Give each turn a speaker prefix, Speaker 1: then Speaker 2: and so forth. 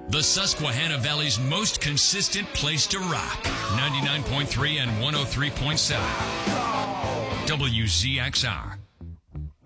Speaker 1: The Susquehanna Valley's most consistent place to rock. 99.3 and 103.7. WZXR.